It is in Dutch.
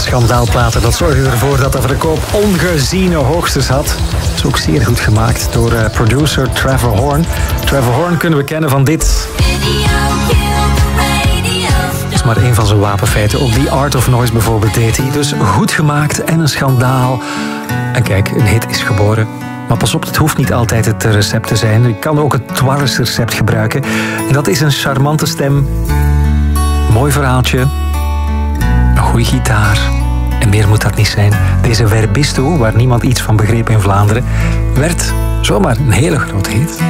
schandaalplaten. Dat zorgde ervoor dat de verkoop ongeziene hoogtes had. Dat is ook zeer goed gemaakt door producer Trevor Horn. Trevor Horn kunnen we kennen van dit. Dat is maar één van zijn wapenfeiten. Ook The Art of Noise bijvoorbeeld deed hij. Dus goed gemaakt en een schandaal. En kijk, een hit is geboren. Maar pas op, het hoeft niet altijd het recept te zijn. Je kan ook het Twarres-recept gebruiken. En dat is een charmante stem, mooi verhaaltje, een goede gitaar. En meer moet dat niet zijn. Deze Verbisto, waar niemand iets van begreep in Vlaanderen, werd zomaar een hele grote hit.